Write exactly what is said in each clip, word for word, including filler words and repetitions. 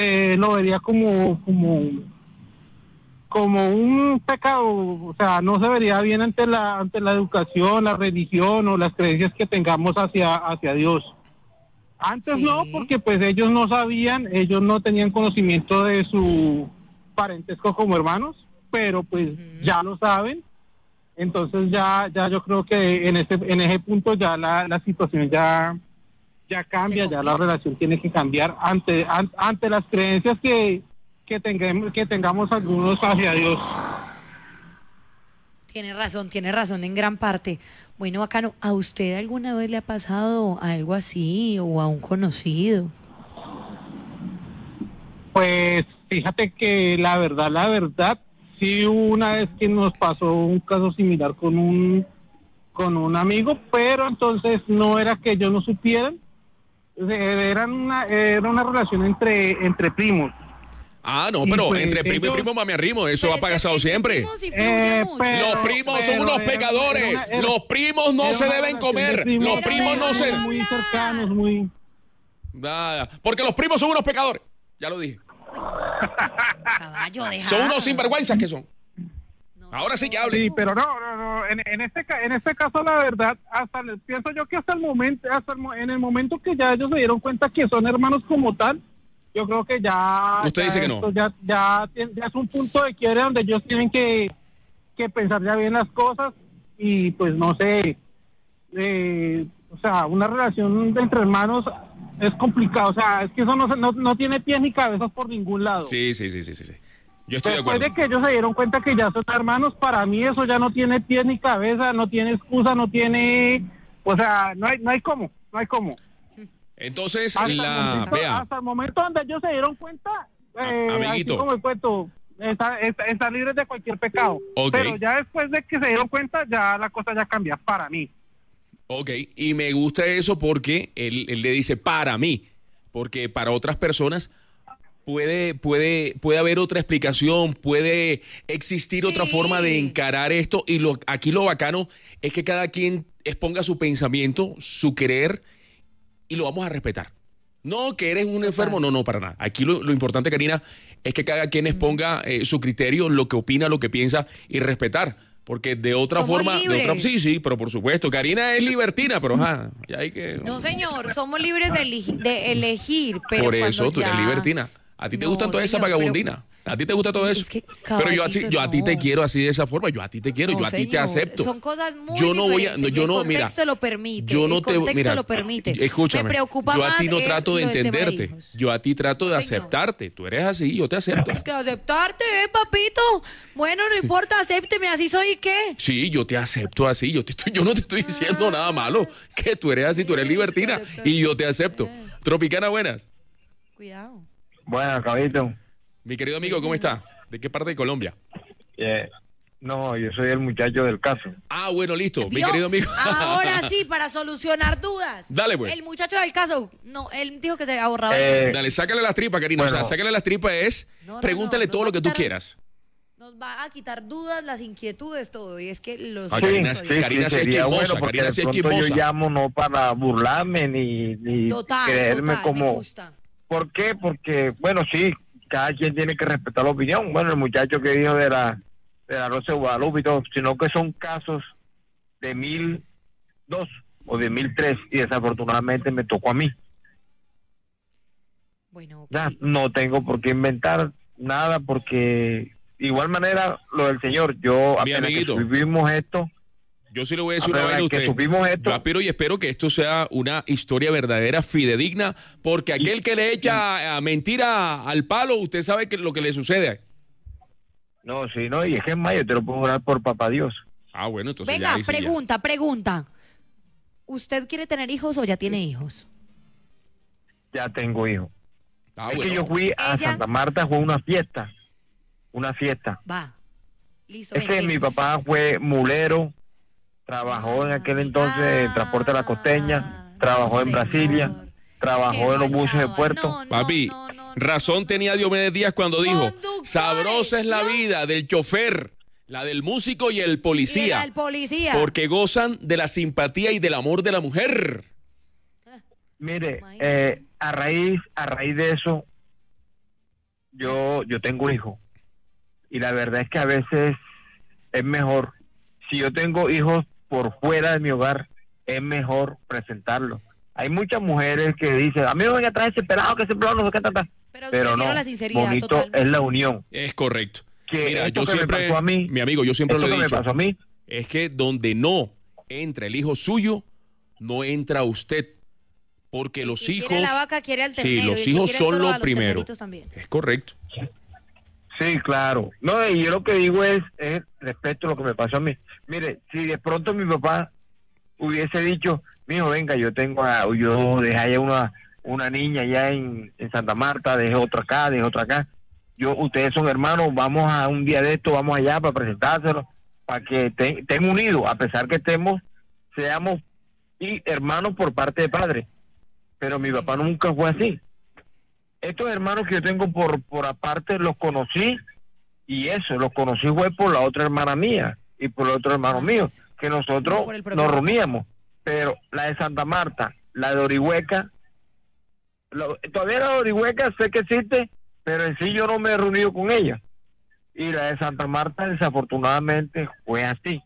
eh, lo vería como, como, como un pecado, o sea, no se vería bien ante la, ante la educación, la religión o las creencias que tengamos hacia, hacia Dios. Antes Sí. no, porque pues ellos no sabían, ellos no tenían conocimiento de su parentesco como hermanos, pero pues Ujú. ya lo saben. Entonces ya, ya yo creo que en ese, en ese punto ya la, la situación ya, ya cambia, ya la relación tiene que cambiar ante, an, ante las creencias que, que tengamos, que tengamos algunos hacia Dios. Tiene razón, tiene razón en gran parte. Bueno, bacano, ¿a usted alguna vez le ha pasado algo así o a un conocido? Pues fíjate que la verdad, la verdad, sí hubo una vez que nos pasó un caso similar con un con un amigo, pero entonces no era que ellos no supieran, eran una, era una relación entre, entre primos. Ah, no, Y pero pues entre primo ellos- y primo mame arrimo, eso Pero ha es que pasado entre siempre. primos sí fluye Eh, mucho. pero- Los primos son pero unos era- pecadores. era una- era- Los primos no era se una deben relación de comer. primos, Los Pero primos no se... déjalo muy hablar. cercanos, muy... Nada, porque los primos son unos pecadores. Ya lo dije. Caballo, deja. Son unos sinvergüenzas que son. No, Ahora sí que no. hable. Sí, pero no, no, no. En, en este ca- en este caso la verdad, hasta el- pienso yo que hasta el momento, hasta el, mo- en el momento que ya ellos se dieron cuenta que son hermanos como tal, yo creo que ya, Usted ya dice que no. esto ya, ya, tien- ya es un punto de quiebre donde ellos tienen que, que pensar ya bien las cosas y pues no sé, eh, o sea, una relación de entre hermanos es complicado, o sea, es que eso no, se- no, no tiene pies ni cabezas por ningún lado. Sí, sí, sí, sí, sí, sí. Yo estoy de Después acuerdo. de que ellos se dieron cuenta que ya son hermanos, para mí eso ya no tiene pies ni cabeza, no tiene excusa, no tiene, o sea, no hay, no hay cómo, no hay cómo. Entonces, Hasta, el la... momento, Vea, hasta el momento donde ellos se dieron cuenta, eh, A- así amiguito. como el cuento, está, está, están libres de cualquier pecado. Ok. Pero ya después de que se dieron cuenta, ya la cosa ya cambia para mí. ok, y me gusta eso porque él, él le dice para mí, porque para otras personas puede, puede, puede haber otra explicación, puede existir otra Sí. forma de encarar esto, y lo, aquí lo bacano es que cada quien exponga su pensamiento, su querer, y lo vamos a respetar. No que eres un enfermo, no, no, para nada. Aquí lo, lo importante, Karina, es que cada quien exponga eh, su criterio, lo que opina, lo que piensa, y respetar. Porque de otra Somos forma, de libres. otra, sí, sí, pero por supuesto, Karina es libertina, pero ajá, ya hay que... No, señor, somos libres de, elegi- de elegir, pero por cuando eso tú ya... eres libertina. A ti te No, gusta toda esa señor, pero- vagabundina. A ti te gusta todo Es eso. que, pero yo a, ti, caballito, yo a ti te no. quiero así de esa forma. Yo a ti te quiero, No, yo a ti te señor, acepto. Son cosas muy yo no voy a, diferentes. yo y no, el mira, contexto lo permite. yo no el te, contexto mira, lo permite. Escúchame, Me preocupa yo a más ti no es trato de lo del tema entenderte. hijos. Yo a ti trato de No, señor. aceptarte. Tú eres así, yo te acepto. Es que aceptarte, ¿eh, papito? Bueno, no importa, acépteme, así soy, ¿y qué? Sí, yo te acepto así. Yo, te estoy, yo no te estoy diciendo nada malo. Que tú eres así, tú eres Sí, es que libertina. aceptarte. Y yo te acepto. Tropicana, buenas. Cuidado. Bueno, caballito. Mi querido amigo, ¿cómo estás? ¿De qué parte de Colombia? Eh, no, yo soy el muchacho del caso. Ah, bueno, listo. Mi ¿Vio? querido amigo. Ahora sí, para solucionar dudas. Dale, pues. El muchacho del caso, no, él dijo que se ahorraba. Eh, Dale, sácale las tripas, Karina. Bueno. O sea, sácale las tripas es, No, no, pregúntale no, todo nos lo va a que tú quitar- quieras. Nos va a quitar dudas, las inquietudes, todo. Y es que los... Ah, sí, Karina, sí, Karina sí, sí es sería chismosa, bueno porque Karina de sí es pronto yo chismosa. llamo no para burlarme ni, ni Total, creerme total, me como... gusta. ¿Por qué? Porque, bueno, sí, cada quien tiene que respetar la opinión. Bueno, el muchacho que dijo de la, de la Rosa de Guadalupe y todo, sino que son casos de mil dos o de mil tres y desafortunadamente me tocó a mí. Bueno, ok. Ya, no tengo por qué inventar nada porque igual manera lo del señor, yo Mi apenas que amiguito. vivimos esto, Yo sí le voy a decir una apenas vaina a que usted. supimos esto, Yo aspiro y espero que esto sea una historia verdadera, fidedigna, porque aquel que le echa a mentira al palo, usted sabe que lo que le sucede. no, sí, no, y es que es mayo, te lo puedo jurar por papá Dios. Ah, bueno, entonces Venga, ya ahí sí ya. pregunta, pregunta. ¿Usted quiere tener hijos o ya tiene hijos? Ya tengo hijo. Ah, es bueno. que yo fui a Ella- Santa Marta, fue una fiesta, una fiesta. Va. Listo. Es que ven, mi ven. papá fue mulero, trabajó en aquel entonces en Transporte de la Costeña, trabajó en señor. Brasilia, trabajó en los buses de faltaba. puerto. No, no, Papi, no, no, no, razón no, tenía no. Diomedes Díaz cuando dijo, Conductores, sabrosa es la ¿no? vida del chofer, la del músico y el Y policía, era el policía. porque gozan de la simpatía y del amor de la mujer. Mire, Imagínate. eh, a raíz, a raíz de eso, yo, yo tengo hijos. Y la verdad es que a veces es mejor, si yo tengo hijos por fuera de mi hogar, es mejor presentarlos. Hay muchas mujeres que dicen, a mí me van a traer ese pelado, que ese pelado no sé qué tanta. Pero, Pero no, la sinceridad, bonito totalmente. es la unión. Es correcto. Que Mira, esto yo que me siempre, pasó a mí, mi amigo, yo siempre esto lo he que dicho. me pasó a mí, Es que donde no entra el hijo suyo, no entra usted. Porque los Y hijos... quiere la vaca, quiere al Sí, ternero, los y el que hijos quiere son toro, a lo los primero. terneritos también. Es correcto. sí, claro. No, y yo lo que digo es, es respecto a lo que me pasó a mí. Mire, si de pronto mi papá hubiese dicho, mijo, venga, yo tengo a, yo dejé allá una, una niña allá en, en Santa Marta, dejé otra acá, dejé otra acá. Yo, ustedes son hermanos, vamos a un día de esto, vamos allá para presentárselo, para que te- estén unidos, a pesar que estemos, seamos y hermanos por parte de padre. Pero mi papá nunca fue así. Estos hermanos que yo tengo por, por aparte los conocí, y eso, los conocí fue por la otra hermana mía y por el otro hermano mío, que nosotros No por el propio nos papá. reuníamos. Pero la de Santa Marta, la de Orihueca, lo- todavía la de Orihueca sé que existe, pero en sí yo no me he reunido con ella. Y la de Santa Marta desafortunadamente fue así.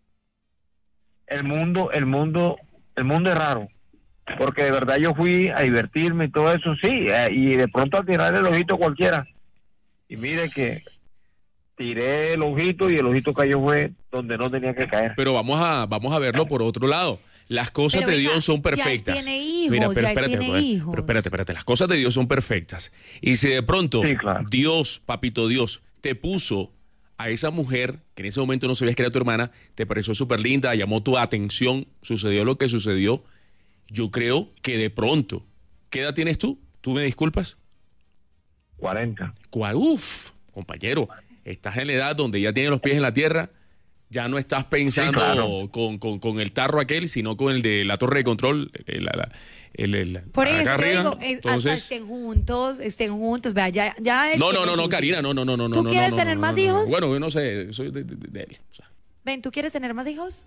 El mundo, el mundo, el mundo es raro. Porque de verdad yo fui a divertirme y todo eso, sí, eh, y de pronto a tirar el ojito cualquiera. Y mire que tiré el ojito y el ojito cayó fue donde no tenía que caer. Pero vamos a, vamos a verlo por otro lado. Las cosas Pero de venga, Dios son ya él perfectas. tiene hijos, Mira, pero ya él espérate, tiene pero, hijos. pero espérate, espérate. Las cosas de Dios son perfectas. Y si de pronto Sí, claro. Dios, papito Dios, te puso a esa mujer que en ese momento no sabías que era tu hermana, te pareció súper linda, llamó tu atención, sucedió lo que sucedió, yo creo que de pronto, ¿qué edad tienes tú? ¿Tú me disculpas? cuarenta. ¿Cuál? Uf, compañero, estás en la edad donde ya tienes los pies en la tierra, ya no estás pensando Sí, claro. con, con- con el tarro aquel, sino con el de la torre de control. El, la- la- el- el- Por acá eso yo arriba. digo, es- hasta Entonces, estén juntos, estén juntos. Vea, ya, ya él no, no, tiene no, no, sus Karina, hijos. no, no, no, no. ¿Tú no, quieres no, tener no, más no, no. hijos? Bueno, yo no sé, soy de, de- de él. O sea, Ven, ¿tú quieres tener más hijos?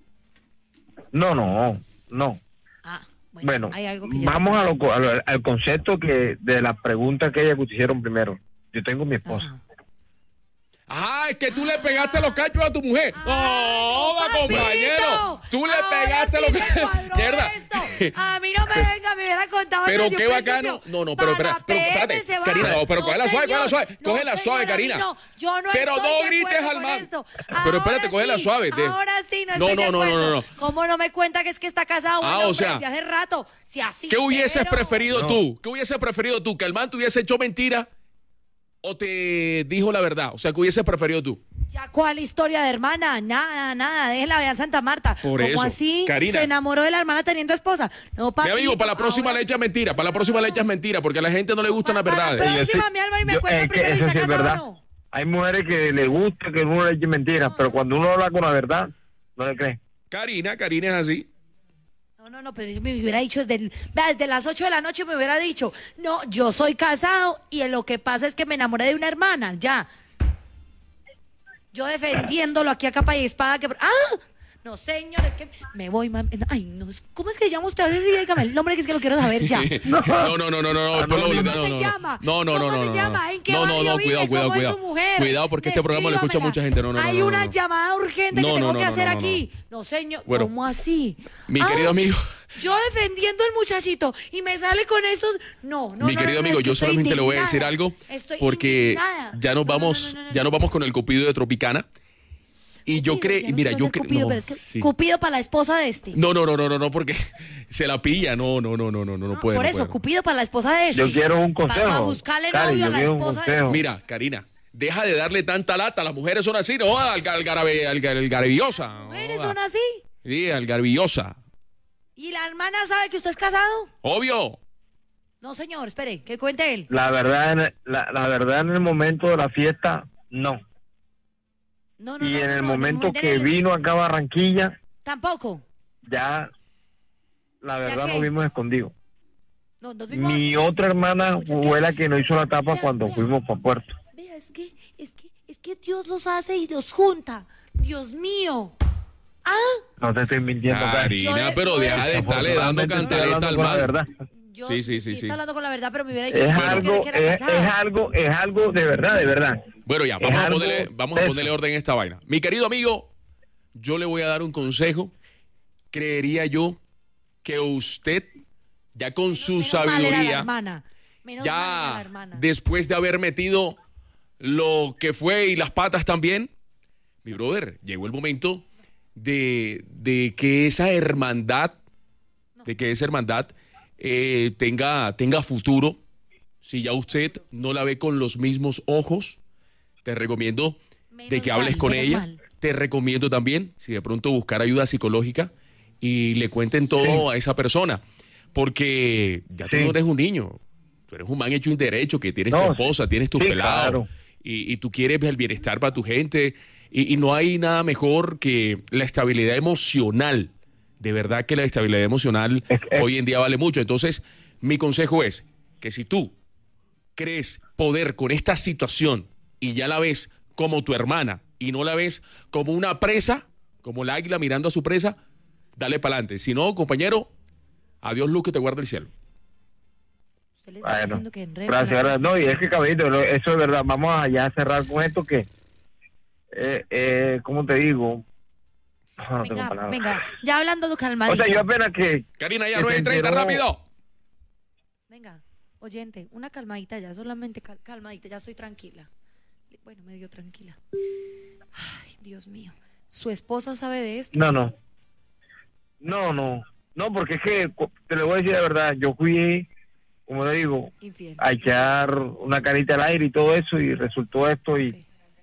No, no, no. Ah, Bueno, hay algo que ya vamos sé. a lo, co- a lo- al concepto que de la pregunta que ella que te hicieron primero. Yo tengo mi esposa. Ajá. Ah, es que tú le pegaste los cachos a tu mujer. ¡No, va, ¡Papito! compañero! Tú le Ahora pegaste sí los se cachos. cuadró Mierda. esto. A mí no me venga, me hubiera contado Pero desde qué un bacano. principio. No, no, pero espera, pero Para espérate, Pepe se va. Karina, no, pero cógela suave, cógela señor. suave, cógela No, suave, señor, a mí Karina. no. Yo no Pero estoy no de grites acuerdo al con man. esto. Pero espérate, Ahora cógela sí, suave, de- Ahora sí, no No, estoy no, de no, no, acuerdo. no, no. ¿Cómo no me cuenta que es que está casado un Ah, o hombre sea, desde hace rato? Si así ¿Qué hubieses cero. preferido No. tú? ¿Qué hubieses preferido tú? ¿Que el man te hubiese hecho mentira o te dijo la verdad? O sea, ¿qué hubieses preferido tú? ¿Ya cuál historia de hermana? Nada, nada, déjela ver a Santa Marta. Por ¿Cómo eso, así? Karina. Se enamoró de la hermana teniendo esposa. No, Mi amigo, para la próxima ahora- le echas mentira, para la próxima le echas mentira, porque a la gente no le gustan las Para la verdades. próxima, Yo sí- mi Álvaro, y me yo- cuenta es que primero si eso está sí es casado verdad. o no. Hay mujeres que le gusta que uno le eche mentiras, pero cuando uno habla con la verdad, no le cree. Karina, Karina es así. No, no, no, pero yo me hubiera dicho desde, el- vea, desde las ocho de la noche me hubiera dicho, no, yo soy casado y lo que pasa es que me enamoré de una hermana, ya. Yo defendiéndolo aquí a capa y espada que... ¡Ah! No, señor, es que me voy, mami. Ay, no, ¿cómo es que llama usted? A ver, sí, dígame el nombre que es que lo quiero saber ya. No, no, no, no, no, no, Ah, después no, lo- ¿cómo no, se no, no. llama? No, no, no, ¿Cómo no, se no, llama? no. ¿En qué No, no, barrio no, vive? cuidado, cuidado, ¿Cómo es cuidado. su mujer? Cuidado, porque este programa lo escucha Descríbamela. mucha gente. No, no, no, Hay no, no, una no. llamada urgente No, que no, tengo no, que no, hacer no, no, aquí. No, señor, Bueno, ¿cómo así? Mi Ah, querido amigo. Yo defendiendo al muchachito y me sale con esos... No, no, Mi no, querido no, no, amigo, es que yo estoy solamente le voy a indignada. decir algo Estoy porque indignada. ya nos No, no, vamos, no, no, no, ya nos no. vamos con el Cupido de Tropicana. Y yo Cupido, creo, ya no mira, quiero yo ser creo, Cupido, no, pero es que sí. Cupido para la esposa de este. No, no, no, no, no, no, porque se la pilla. No, no, no, no, no, no, no No, puede. por no eso, puede. Cupido para la esposa de este. Yo quiero un Para consejo. buscarle Cari, novio a yo la quiero un esposa de consejo. Mira, Karina, deja de darle tanta lata. Las mujeres son así, no, al, al, garabe- al, al garavillosa. ¿Mujeres no, son así? Sí, al garavillosa. ¿Y la hermana sabe que usted es casado? Obvio. No, señor, espere, que cuente él. La verdad, en el, la, la verdad en el momento de la fiesta, no. No, no, Y no, en no, el no, momento no, que no, vino acá a Barranquilla, Tampoco. ya la verdad qué? nos vimos escondidos. No, nos vimos Mi escondidos. otra hermana Escucha, es que- fue la que nos hizo la tapa Vea, cuando vea. fuimos para Puerto. Vea, es que, es que, es que Dios los hace y los junta. Dios mío. Ah, No te estoy mintiendo, Cari. Yo Karina, de- pero yo de- deja de estarle dando Afortunadamente estoy cantaleta hablando al con la man. verdad. Yo Sí, sí, sí, sí, sí. está hablando con la verdad, pero me hubiera dicho Es que no algo, que era es, casado. es algo, es algo de verdad, de verdad. Bueno, ya, Es vamos, a algo ponerle, vamos a de ponerle eso. orden a esta vaina. Mi querido amigo, yo le voy a dar un consejo. Creería yo que usted, ya con su Menos mal era la sabiduría, hermana. Menos mal era la ya hermana. después de haber metido lo que fue y las patas también, mi brother, llegó el momento de, de que esa hermandad, de que esa hermandad eh, tenga, tenga futuro. Si ya usted no la ve con los mismos ojos, te recomiendo de Menos que hables mal, con menos ella. mal. Te recomiendo también, si de pronto buscar ayuda psicológica y le cuenten todo a esa persona, porque ya tú Sí. no eres un niño, tú eres un man hecho y derecho, que tienes No, tu esposa, tienes tu sí, pelado, claro. y, y tú quieres el bienestar para tu gente, y, y no hay nada mejor que la estabilidad emocional. De verdad que la estabilidad emocional Es- es- hoy en día vale mucho. Entonces, mi consejo es que si tú crees poder con esta situación y ya la ves como tu hermana y no la ves como una presa, como la águila mirando a su presa, dale para adelante. Si no, compañero, adiós luz que te guarde el cielo. Usted le está Bueno, diciendo que en re- gracias, gracias. No, y es que, caballito, lo- eso es verdad. Vamos a ya cerrar con esto que, eh, eh, ¿cómo te digo? No, no tengo Venga, palabras. venga, ya hablando de O calmadito. sea, yo apenas que... Karina, ya que nueve se y treinta, enteró- rápido. Venga, oyente, una calmadita ya, solamente cal- calmadita, ya estoy tranquila. Bueno, medio tranquila. Ay, Dios mío. ¿Su esposa sabe de esto? No, no. No, no. No, porque es que, cu- te lo voy a decir la verdad, yo fui, como le digo, Infiel. a echar una carita al aire y todo eso, y resultó esto, y, Ok.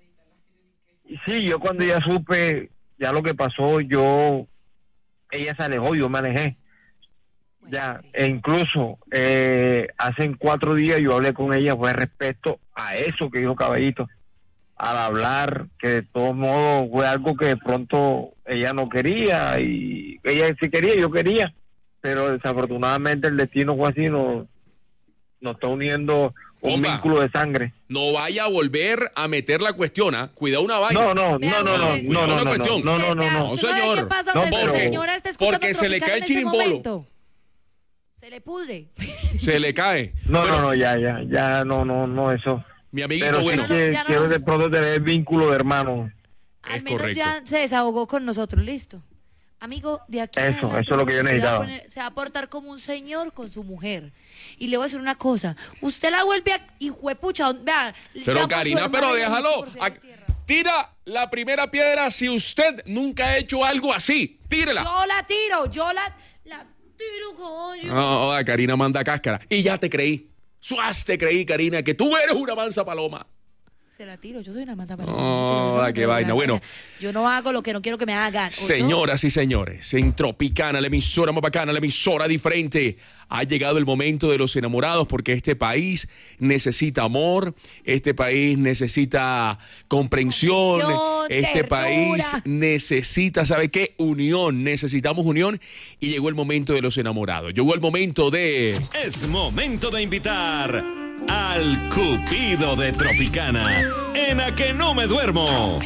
y sí, yo cuando ya supe ya lo que pasó, yo, ella se alejó, yo me alejé. Bueno, Ya, ok. e incluso eh, hace cuatro días yo hablé con ella, fue respecto a eso que dijo Caballito, al hablar, que de todos modos fue algo que de pronto ella no quería, y ella sí quería, yo quería, pero desafortunadamente el destino fue así, nos, nos está uniendo un Compa. vínculo de sangre. No vaya a volver a meter la cuestión, ¿ah? Cuidado una vaina. No, no, Vea no, no, no, usted, no, no, una no, no, cuestión. no, no, no, Vea, no. ¿usted sabe señor. qué pasa? No, Donde pero- esa señora está escuchando porque se le Tropicana cae el en este chirimbolo. momento. Se le pudre. Se le cae. No, Bueno, no, no, ya, ya, ya, no, no, no, eso. mi amiguito, Pero sí bueno. Ya no, que ya no. quiero de pronto tener vínculo de hermano. Al Es menos correcto. ya se desahogó con nosotros, listo. Amigo, de aquí en Eso, adelante eso es lo que yo se va a necesitaba. poner- se va a portar como un señor con su mujer. Y le voy a decir una cosa. Usted la vuelve a... Hijuepucha, vea. Pero llama a su Karina, hermana pero y la déjalo. busca por cielo A- y tierra. Tira la primera piedra si usted nunca ha hecho algo así. Tírela. Yo la tiro, yo la, la tiro, coño. No, no, Karina manda cáscara. Y ya te creí. Suaz te creí, Karina, que tú eres una mansa paloma. Se la tiro, yo soy una mata No, qué vaina. Bueno. Yo no hago lo que no quiero que me hagan. ¿oyó? Señoras y señores, en Tropicana, la emisora más bacana, la emisora diferente, ha llegado el momento de los enamorados porque este país necesita amor, este país necesita comprensión, Comprensión, este ternura. país necesita, ¿sabe qué? Unión, necesitamos unión y llegó el momento de los enamorados. Llegó el momento de... Es momento de invitar al Cupido de Tropicana en A Que No Me Duermo.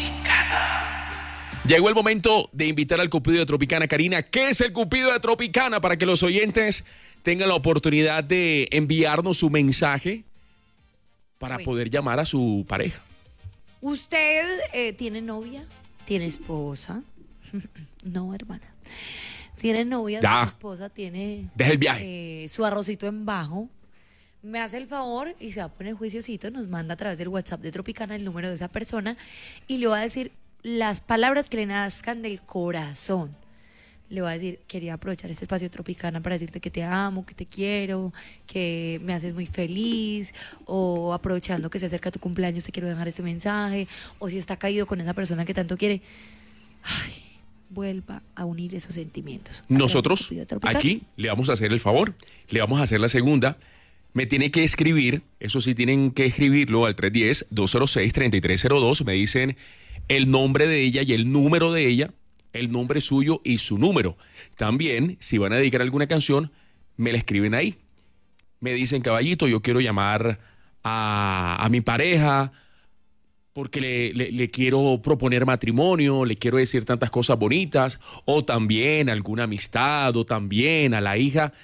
Llegó el momento de invitar al Cupido de Tropicana. Karina, ¿qué es el Cupido de Tropicana? Para que los oyentes tengan la oportunidad de enviarnos su mensaje para Bueno. poder llamar a su pareja. ¿Usted eh, tiene novia? ¿Tiene esposa? No, hermana. ¿Tiene novia? Ya. ¿Tiene esposa? ¿Tiene Deja el viaje. eh, su arrocito en bajo? Me hace el favor y se va a poner juiciosito, nos manda a través del WhatsApp de Tropicana el número de esa persona y le va a decir las palabras que le nazcan del corazón. Le va a decir, quería aprovechar este espacio de Tropicana para decirte que te amo, que te quiero, que me haces muy feliz, o aprovechando que se acerca tu cumpleaños te quiero dejar este mensaje, o si está caído con esa persona que tanto quiere, ay, vuelva a unir esos sentimientos. Nosotros Cupido de Tropicana. aquí le vamos a hacer el favor, le vamos a hacer la segunda. Me tiene que escribir, eso sí tienen que escribirlo al tres uno cero, dos cero seis, tres tres cero dos. Me dicen el nombre de ella y el número de ella, el nombre suyo y su número. También, si van a dedicar alguna canción, me la escriben ahí. Me dicen, caballito, yo quiero llamar a, a mi pareja porque le, le- le quiero proponer matrimonio, le quiero decir tantas cosas bonitas, o también alguna amistad, o también a la hija.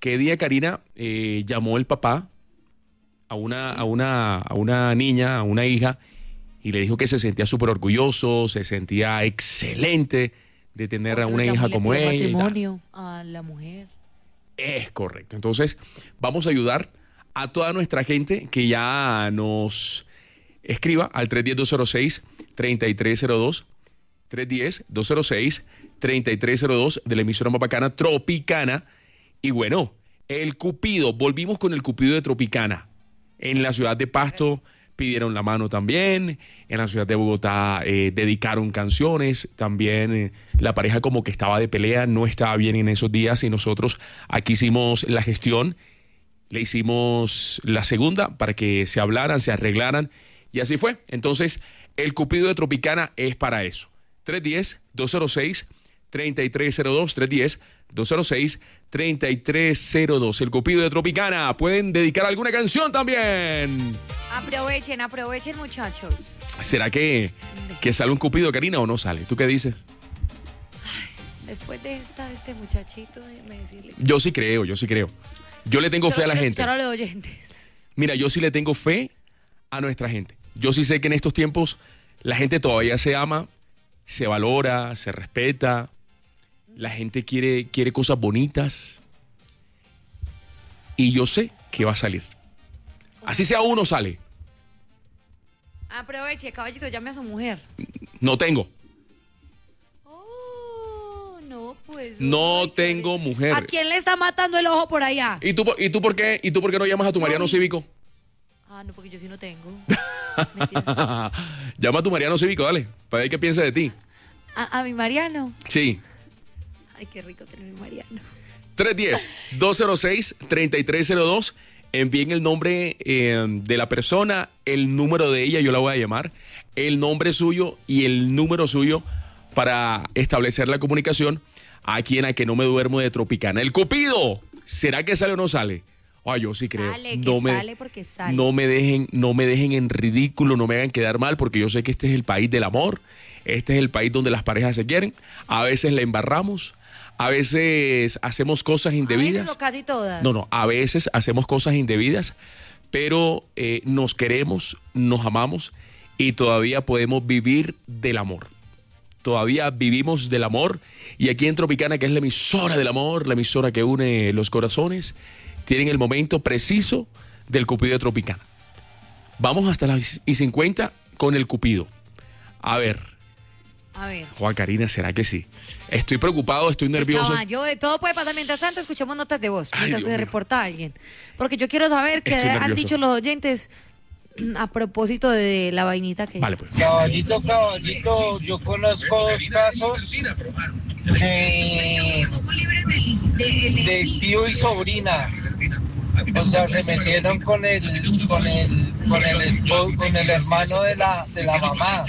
¿Qué día, Karina, eh, llamó el papá a una, a, una, a una niña, a una hija, y le dijo que se sentía súper orgulloso, se sentía excelente de tener Otro a una llamó y hija le como pidió ella? matrimonio a la mujer. Es correcto. Entonces, vamos a ayudar a toda nuestra gente que ya nos escriba al tres uno cero, dos cero seis, tres tres cero dos, tres uno cero, dos cero seis, tres tres cero dos de la emisora más bacana Tropicana. Y bueno, el Cupido, volvimos con el Cupido de Tropicana. En la ciudad de Pasto pidieron la mano también, en la ciudad de Bogotá eh, dedicaron canciones, también eh, la pareja como que estaba de pelea, no estaba bien en esos días y nosotros aquí hicimos la gestión, le hicimos la segunda para que se hablaran, se arreglaran y así fue. Entonces, el Cupido de Tropicana es para eso. tres uno cero, dos cero seis, tres tres cero dos, tres uno cero, dos cero seis, tres tres cero dos. El Cupido de Tropicana. Pueden dedicar alguna canción también. Aprovechen, aprovechen, muchachos. ¿Será que, que sale un Cupido, Karina, o no sale? ¿Tú qué dices? Después de esta, este muchachito, déjeme decirle. Yo sí creo, yo sí creo. Yo le tengo Yo fe a no la quiero gente. escuchar a los oyentes. Mira, yo sí le tengo fe a nuestra gente. Yo sí sé que en estos tiempos la gente todavía se ama, se valora, se respeta. La gente quiere, quiere cosas bonitas. Y yo sé que va a salir. Así sea uno, sale. Aproveche, caballito, llame a su mujer. No tengo. Oh, no, pues. No ay, tengo qué- mujer. ¿A quién le está matando el ojo por allá? ¿Y tú, por- y tú por qué? ¿Y tú por qué no llamas a tu Yo Mariano vi- Cívico? Ah, no, porque yo sí no tengo. Mentiras. Llama a tu Mariano Cívico, dale. Para ver qué piensa de ti. a, a mi Mariano. Sí. Ay, qué rico tener un Mariano. tres uno cero, dos cero seis, tres tres cero dos. Envíen el nombre eh, de la persona, el número de ella, yo la voy a llamar, el nombre suyo y el número suyo para establecer la comunicación aquí en A Que No Me Duermo de Tropicana. El Cupido, ¿será que sale o no sale? Ay, yo sí creo. Sale, que no me, sale porque sale. No me dejen, no me dejen en ridículo, no me hagan quedar mal, porque yo sé que este es el país del amor, este es el país donde las parejas se quieren, a veces la embarramos, a veces hacemos cosas A indebidas. veces o casi todas. No, no, a veces hacemos cosas indebidas, pero eh, nos queremos, nos amamos y todavía podemos vivir del amor. Todavía vivimos del amor y aquí en Tropicana, que es la emisora del amor, la emisora que une los corazones, tienen el momento preciso del Cupido de Tropicana. Vamos hasta las y cincuenta con el Cupido. A ver, A ver. Juan Karina, ¿será que sí? Estoy preocupado, estoy nervioso. Estaba yo, de todo puede pasar. Mientras tanto, escuchemos notas de voz. Ay, Mientras Dios se mío. reporta alguien. Porque yo quiero saber qué Estoy han nervioso. dicho los oyentes mm, a propósito de la vainita que... Vale, pues. Caballito, caballito, yo conozco dos casos de, de tío y sobrina. O sea, se metieron con el, con el, con el esposo, con el hermano de la, de la mamá.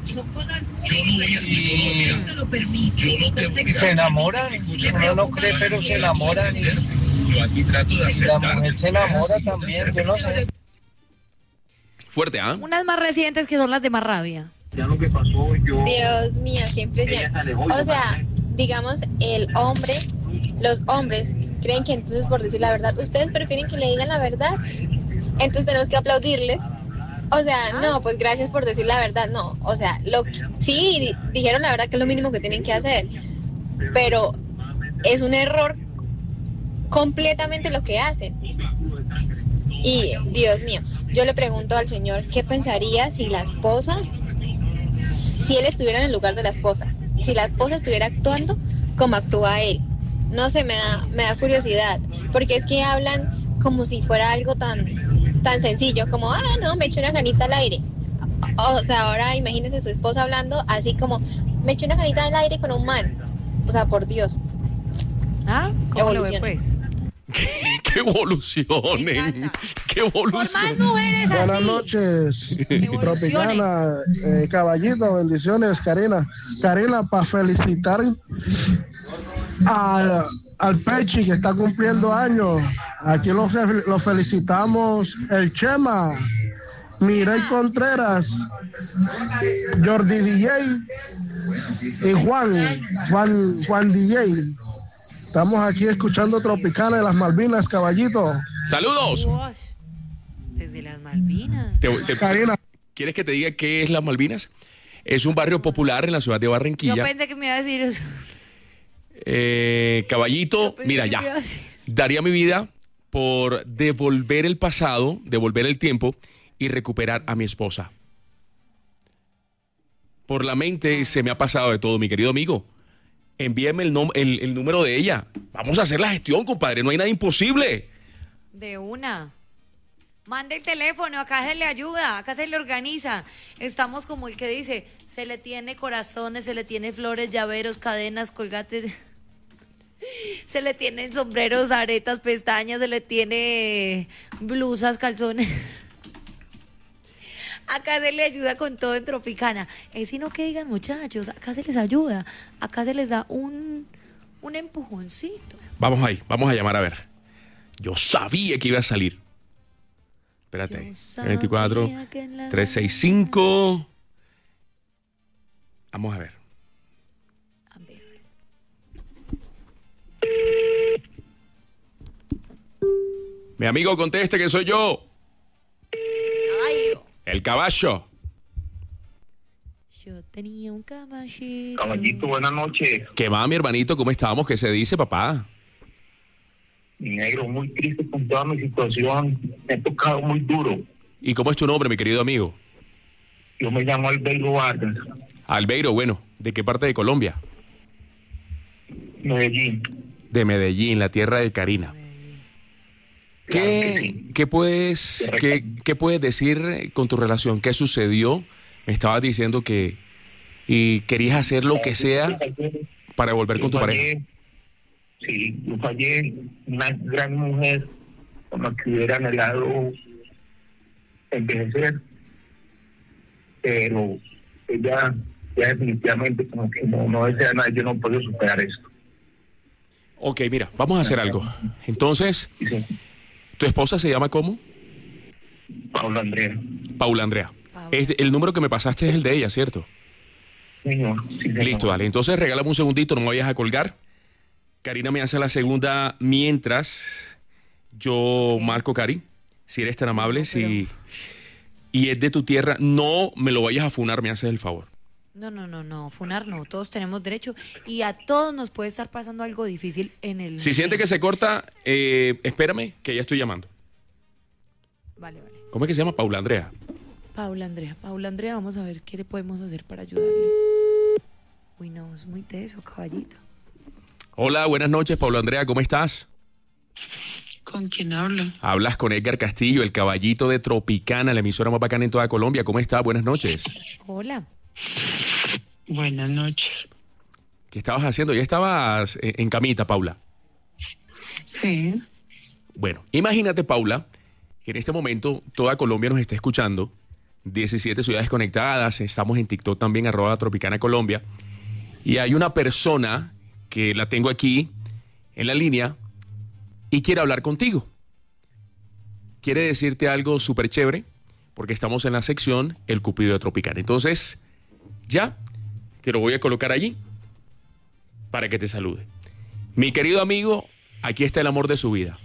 Y, y se enamoran. Uno no cree, pero se enamoran. Y la mujer se enamora también, yo no sé. Fuerte, ¿ah? Unas más recientes que son las de más rabia. Dios mío, qué impresión. O sea, digamos, el hombre, los hombres creen que entonces por decir la verdad, ustedes prefieren que le digan la verdad, entonces tenemos que aplaudirles. O sea, no, pues gracias por decir la verdad, no. O sea, lo sí di- dijeron la verdad que es lo mínimo que tienen que hacer, pero es un error completamente lo que hacen. Y Dios mío, yo le pregunto al Señor, ¿qué pensaría si la esposa, si él estuviera en el lugar de la esposa, si la esposa estuviera actuando como actúa él? No sé, me da, me da curiosidad, porque es que hablan como si fuera algo tan, tan sencillo, como, ah, no, me eché una canita al aire. O sea, ahora imagínese su esposa hablando así como, me eché una canita al aire con un man. O sea, por Dios. ¿Ah? ¿Cómo lo ve, Evoluciona. pues? ¡Qué evolucionen! Me encanta. ¡Qué Por más evolución! mujeres así. Buenas noches, Evoluciones. Tropicana, eh, caballito, bendiciones, Karina. Karina, para felicitar al, al Pechi que está cumpliendo años. Aquí lo, fe- lo felicitamos, el Chema, Mireille Contreras, Jordi D J y Juan, Juan, Juan D J. Estamos aquí escuchando Tropicana de las Malvinas, caballito. ¡Saludos! Uy, desde las Malvinas. Te- te- Karina. ¿Quieres que te diga qué es las Malvinas? Es un barrio popular en la ciudad de Yo Barranquilla. pensé que me iba a decir eso. Eh, caballito, Yo pensé mira que ya. me iba a decir- Daría mi vida por devolver el pasado, devolver el tiempo y recuperar a mi esposa. Por la mente se me ha pasado de todo, mi querido amigo. Envíame el, nom- el, el número de ella. Vamos a hacer la gestión, compadre. No hay nada imposible. De una. Mande el teléfono, acá se le ayuda, acá se le organiza. Estamos como el que dice, se le tiene corazones, se le tiene flores, llaveros, cadenas, colgates. Se le tienen sombreros, aretas, pestañas, se le tiene blusas, calzones. Acá se le ayuda con todo en Tropicana. Es sino que digan, muchachos, acá se les ayuda. Acá se les da un, un empujoncito. Vamos ahí, vamos a llamar a ver. Yo sabía que iba a salir. Espérate. Yo sabía veinticuatro, que en la- trescientos sesenta y cinco. Vamos a ver. A ver. Mi amigo, conteste que soy yo. Caballo. El caballo. Yo tenía un caballito. Caballito, buenas noches. ¿Qué va, mi hermanito? ¿Cómo estamos? ¿Qué se dice, papá? Mi negro, muy triste con toda mi situación. Me ha tocado muy duro. ¿Y cómo es tu nombre, mi querido amigo? Yo me llamo Albeiro Vargas, Albeiro, bueno. ¿De qué parte de Colombia? Medellín. De Medellín, la tierra de Karina. Claro que ¿Qué, sí. qué puedes, qué, qué puedes decir con tu relación? ¿Qué sucedió? Me estabas diciendo que y querías hacer lo que sea para volver con tu Yo pareja. fallé, Sí, yo fallé, una gran mujer con la que hubiera anhelado envejecer, pero ella ya definitivamente como que no, no desea nada, yo no puedo superar esto. Ok, mira, vamos a hacer algo. Entonces, Dice, ¿tu esposa se llama cómo? Pablo Andrea. Paula Andrea. Paula. Es- el número que me pasaste es el de ella, ¿cierto? Señor, sí, señor. Listo, dale. Entonces regálame un segundito, no me vayas a colgar. Karina me hace la segunda mientras yo marco, Cari, si eres tan amable, si y es de tu tierra, no me lo vayas a funar, me haces el favor. No, no, no, no, funar no, todos tenemos derecho y a todos nos puede estar pasando algo difícil en el... Si siente que se corta, eh, espérame, que ya estoy llamando. Vale, vale. ¿Cómo es que se llama? Paula Andrea. Paula Andrea, Paula Andrea, vamos a ver qué le podemos hacer para ayudarle. Uy, no, es muy teso, caballito. Hola, buenas noches, Paula Andrea, ¿cómo estás? ¿Con quién hablo? Hablas con Edgar Castillo, el caballito de Tropicana, la emisora más bacana en toda Colombia. ¿Cómo estás? Buenas noches. Hola. Buenas noches. ¿Qué estabas haciendo? Ya estabas en en camita, Paula. Sí, Bueno, imagínate, Paula, que en este momento toda Colombia nos está escuchando. diecisiete ciudades conectadas. Estamos en TikTok también, arroba Tropicana Colombia. Y hay una persona que la tengo aquí en la línea y quiere hablar contigo. Quiere decirte algo súper chévere porque estamos en la sección El Cupido de Tropicana. Entonces, ya te lo voy a colocar allí para que te salude. Mi querido amigo, aquí está el amor de su vida.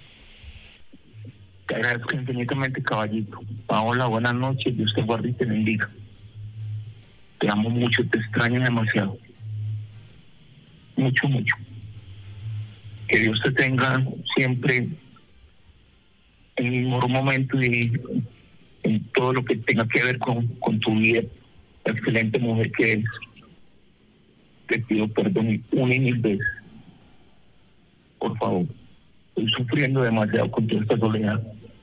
Te agradezco infinitamente, caballito. Paola, buenas noches, Dios te guarde y te bendiga. Te amo mucho, te extraño demasiado. Mucho, mucho. Que Dios te tenga siempre en el mejor momento y en todo lo que tenga que ver con, con tu vida. La excelente mujer que eres. Te pido perdón una y mil veces. Por favor. Estoy sufriendo demasiado con toda esta soledad.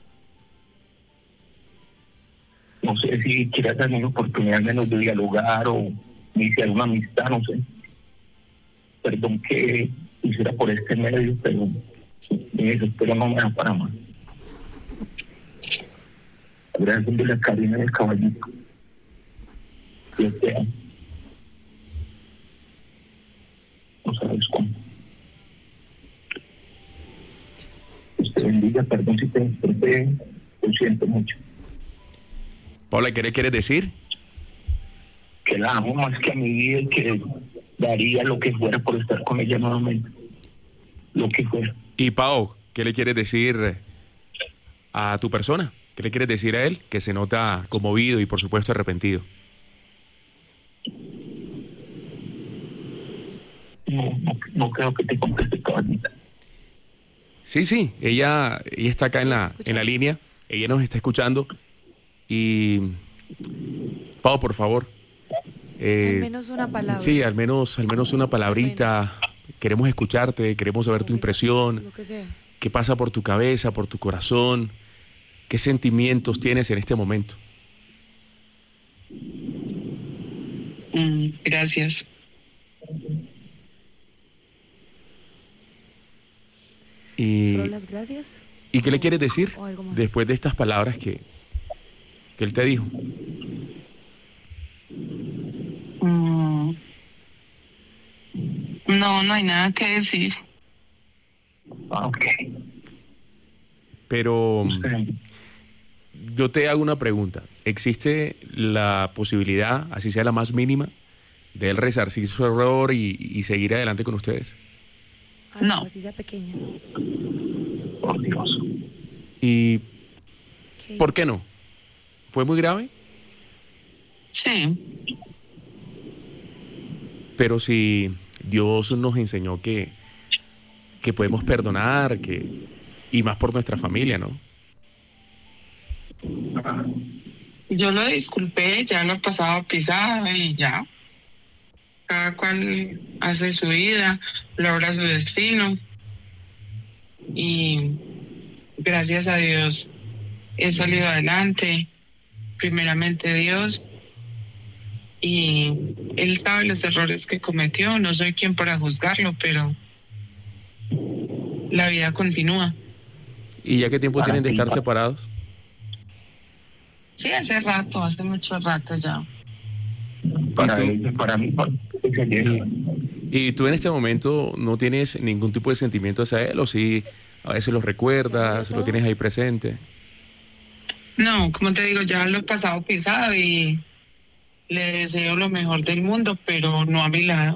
No sé si quieras darme una oportunidad menos de dialogar o iniciar una amistad, no sé. Perdón que hiciera por este medio, pero mi desespero no me da para más. Agradeciéndole a Karina y al caballito. Dios te amo. No sabes cómo. Dios te bendiga, perdón si te desperté, lo siento mucho. Paula, ¿qué le quieres decir? Que la amo más que a mi vida y que daría lo que fuera por estar con ella nuevamente. lo que fuera. Y Pao, ¿qué le quieres decir a tu persona? ¿Qué le quieres decir a él? Que se nota conmovido y por supuesto arrepentido. No, no, no creo que te conteste, caballita. Sí, sí, ella, ella está acá en la, en la línea, ella nos está escuchando y Pau, por favor. Eh, al menos una palabra. Sí, al menos, al menos una palabrita. Queremos escucharte, queremos saber tu impresión. Lo que sea. ¿Qué pasa por tu cabeza, por tu corazón? ¿Qué sentimientos tienes en este momento? Mm, gracias. Y, ¿Solo las gracias? ¿Y qué le quieres decir ¿O algo más? después de estas palabras que, que él te dijo? Mm, no, no hay nada que decir. Ah, ok. Pero Sí. yo te hago una pregunta. ¿Existe la posibilidad, así sea la más mínima, de él resarcir su error y, y seguir adelante con ustedes? Algo No. así sea pequeña. Por Dios. ¿Y ¿Qué? por qué no? ¿Fue muy grave? Sí. Pero si Dios nos enseñó que, que podemos perdonar, que y más por nuestra familia, ¿no? Yo lo disculpé, ya lo pasaba pisada y ya. Cada cual hace su vida, logra su destino. Y gracias a Dios he salido adelante. Primeramente Dios. Y Él sabe los errores que cometió. No soy quien para juzgarlo, pero la vida continúa. ¿Y ya qué tiempo Para tienen de ti, estar pa- separados? Sí, hace rato, hace mucho rato ya. Para tú? ella, para mí, para ella. ¿Y tú en este momento no tienes ningún tipo de sentimiento hacia él? ¿O si a veces lo recuerdas, ¿Ya lo todo? tienes ahí presente? No, como te digo, ya lo he pasado pisado y le deseo lo mejor del mundo, pero no a mi lado.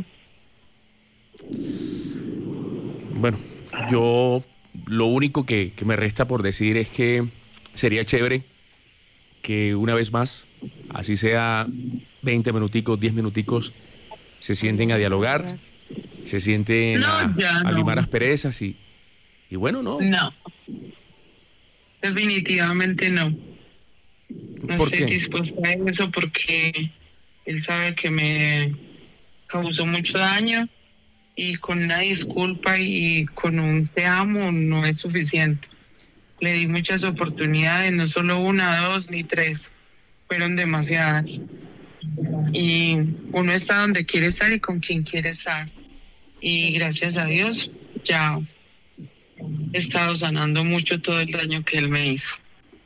Bueno, yo lo único que, que me resta por decir es que sería chévere que una vez más, así sea veinte minuticos, diez minuticos, se sienten a dialogar, se sienten No, a, ya a no. limar asperezas y, y bueno, ¿no? No. Definitivamente no. No ¿Por estoy qué? dispuesta a eso porque él sabe que me causó mucho daño y con una disculpa y con un te amo no es suficiente. Le di muchas oportunidades, no solo una, dos ni tres, fueron demasiadas. Y uno está donde quiere estar y con quien quiere estar. Y gracias a Dios ya he estado sanando mucho todo el daño que él me hizo.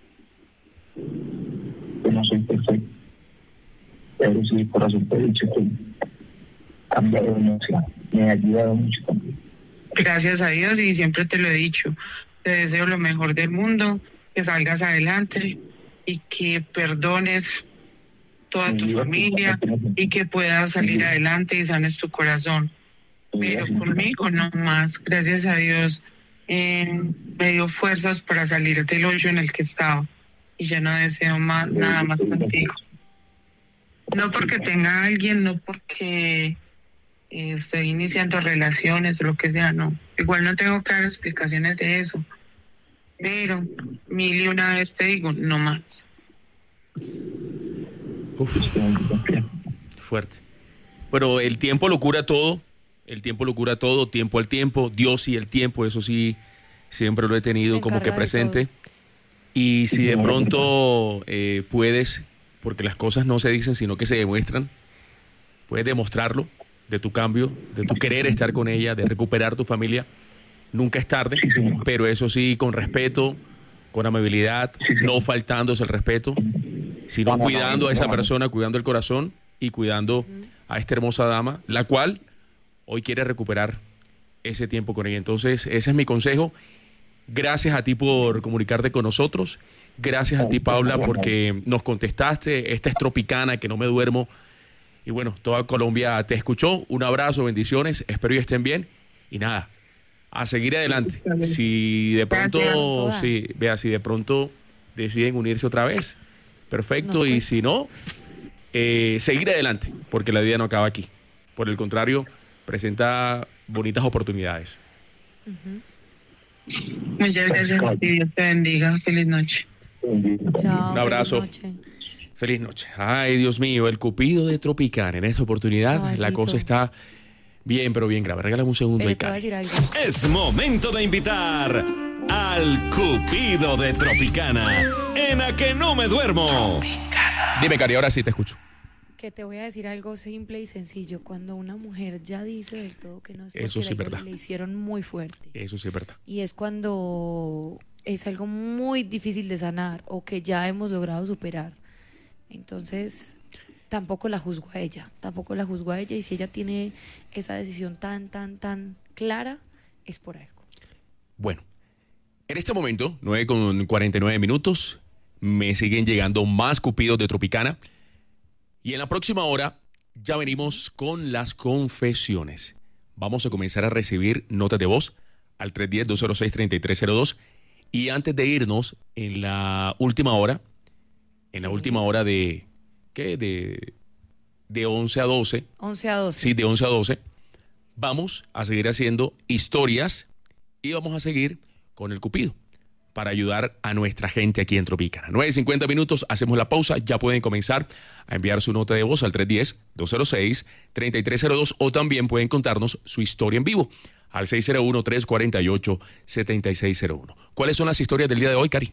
Yo no soy perfecto. Pero sí, por eso te he dicho que he cambiado demasiado. Me ha ayudado mucho también. Gracias a Dios y siempre te lo he dicho. Te deseo lo mejor del mundo, que salgas adelante y que perdones toda tu familia y que puedas salir adelante y sanes tu corazón. Pero conmigo no más. Gracias a Dios eh, me dio fuerzas para salir del hoyo en el que estaba y ya no deseo más, nada más contigo. No porque tenga a alguien, no porque eh, esté iniciando relaciones o lo que sea, no. Igual no tengo que dar explicaciones de eso. Pero mil y una vez te digo, no más. Uf, fuerte. Pero el tiempo lo cura todo, el tiempo lo cura todo, tiempo al tiempo, Dios y el tiempo, eso sí, siempre lo he tenido Se como que encarga de presente. Y si de pronto eh, puedes, porque las cosas no se dicen, sino que se demuestran, puedes demostrarlo, de tu cambio, de tu querer estar con ella, de recuperar tu familia, nunca es tarde, pero eso sí, con respeto, con amabilidad, no faltándose el respeto, sino cuidando a esa persona, cuidando el corazón y cuidando a esta hermosa dama, la cual hoy quiere recuperar ese tiempo con ella. Entonces, ese es mi consejo. Gracias a ti por comunicarte con nosotros. Gracias a ti, Paula, porque nos contestaste. Esta es Tropicana, que no me duermo. Y bueno, toda Colombia te escuchó. Un abrazo, bendiciones. Espero que estén bien. Y nada, a seguir adelante. Si de pronto, si, vea, si de pronto deciden unirse otra vez, perfecto. Y si no, eh, seguir adelante, porque la vida no acaba aquí. Por el contrario, presenta bonitas oportunidades. Uh-huh. Muchas gracias y Dios te bendiga. Feliz noche. Chao, un abrazo. Feliz noche. Feliz noche. Ay, Dios mío, el cupido de Tropicana. En esta oportunidad Caballito. La cosa está bien, pero bien grave. Regálame un segundo. Pero te voy a decir algo. Es momento de invitar al cupido de Tropicana en A Que No Me Duermo. Dime, Cari, ahora sí te escucho. Que te voy a decir algo simple y sencillo. Cuando una mujer ya dice del todo que no es porque Eso sí es la- verdad. le hicieron muy fuerte. Eso sí es verdad. Y es cuando es algo muy difícil de sanar o que ya hemos logrado superar. Entonces, tampoco la juzgo a ella. Tampoco la juzgo a ella. Y si ella tiene esa decisión tan, tan, tan clara, es por algo. Bueno, en este momento, nueve con cuarenta y nueve minutos, me siguen llegando más cupidos de Tropicana. Y en la próxima hora ya venimos con las confesiones. Vamos a comenzar a recibir notas de voz al tres uno cero, dos cero seis, tres tres cero dos. Y antes de irnos, en la última hora, en la última hora de, ¿qué? De, de once a doce. once a doce. Sí, de once a doce. Vamos a seguir haciendo historias y vamos a seguir con el cupido para ayudar a nuestra gente aquí en Tropicana. nueve cincuenta minutos, hacemos la pausa. Ya pueden comenzar a enviar su nota de voz al tres uno cero, dos cero seis, tres tres cero dos o también pueden contarnos su historia en vivo al seis cero uno, tres cuatro ocho, siete seis cero uno. ¿Cuáles son las historias del día de hoy, Cari?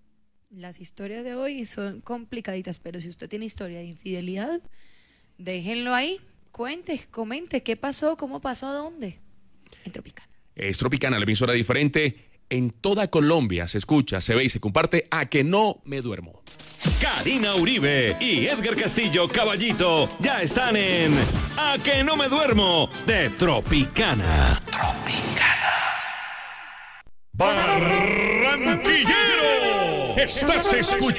Las historias de hoy son complicaditas, pero si usted tiene historia de infidelidad, déjenlo ahí. Cuente, comente qué pasó, cómo pasó, dónde. En Tropicana. Es Tropicana, la emisora diferente. En toda Colombia se escucha, se ve y se comparte A Que No Me Duermo. Karina Uribe y Edgar Castillo Caballito ya están en A Que No Me Duermo de Tropicana. Tropicana. Barranquillero, estás escuchando